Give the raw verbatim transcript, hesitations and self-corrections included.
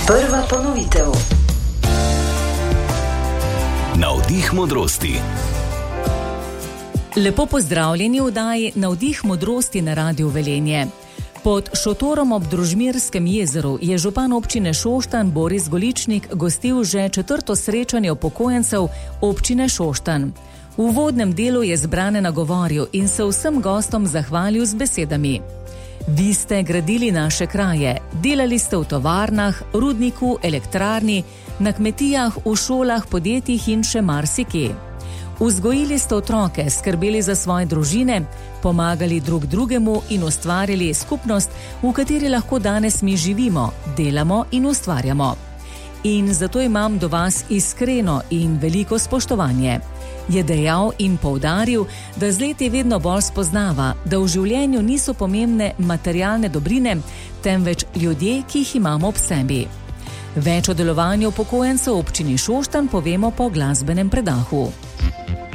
Prva ponovitev. Navdih modrosti. Lepo pozdravljeni v oddaji Navdih modrosti na Radiu Velenje. Pod šotorom ob Družmirskem jezeru je župan občine Šoštanj Boris Goličnik gostil že četrto srečanje upokojencev občine Šoštanj. V uvodnem delu je zbrane nagovoril in se vsem gostom zahvalil z besedami. Vi ste gradili naše kraje, delali ste v tovarnah, rudniku, elektrarni, na kmetijah, v šolah, podjetjih in še marsikje. Vzgojili ste otroke, skrbeli za svoje družine, pomagali drug drugemu in ustvarili skupnost, v kateri lahko danes mi živimo, delamo in ustvarjamo. In zato imam do vas iskreno in veliko spoštovanje. Je dejal in poudaril, da z leti vedno bolj spoznava, da v življenju niso pomembne materialne dobrine, temveč ljudje, ki jih imamo ob sebi. Več o delovanju upokojencev v občini Šoštanj povemo po glasbenem predahu.